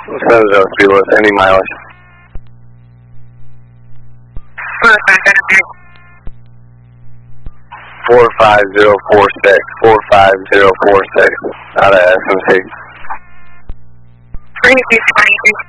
70 any mileage. 45046, 45046, out of SMC. 2222.